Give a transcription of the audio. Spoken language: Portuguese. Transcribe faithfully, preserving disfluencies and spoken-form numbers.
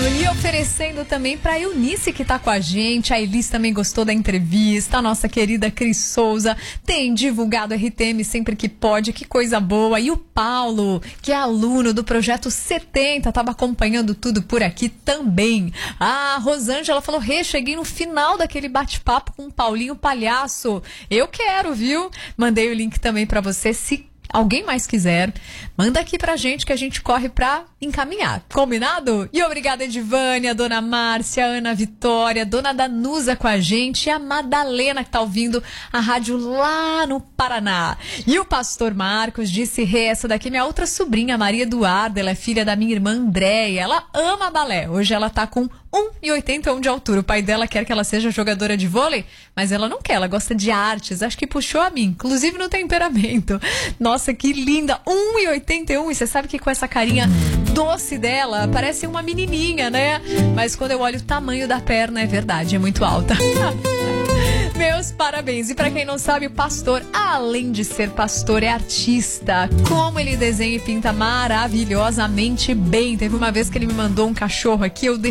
E oferecendo também para Eunice, que tá com a gente. A Elis também gostou da entrevista. A nossa querida Cris Souza tem divulgado R T M sempre que pode. Que coisa boa. E o Paulo, que é aluno do Projeto setenta, tava acompanhando tudo por aqui também. A Rosângela falou: Rê, cheguei no final daquele bate-papo com o Paulinho Palhaço. Eu quero, viu? Mandei o link também para você. Se alguém mais quiser, manda aqui pra gente que a gente corre pra encaminhar. Combinado? E obrigada, Edivânia, Dona Márcia, Ana Vitória, Dona Danusa com a gente e a Madalena que tá ouvindo a rádio lá no Paraná. E o pastor Marcos disse: Rê, essa daqui é minha outra sobrinha, Maria Eduarda, ela é filha da minha irmã Andréia, ela ama balé. Hoje ela tá com um e oitenta e um de altura. O pai dela quer que ela seja jogadora de vôlei, mas ela não quer, ela gosta de artes. Acho que puxou a mim, inclusive no temperamento. Nossa, que linda! um e oitenta e um, e você sabe que com essa carinha doce dela, parece uma menininha, né? Mas quando eu olho o tamanho da perna, é verdade, é muito alta. Meus parabéns. E pra quem não sabe, o pastor, além de ser pastor, é artista. Como ele desenha e pinta maravilhosamente bem. Teve uma vez que ele me mandou um cachorro aqui, eu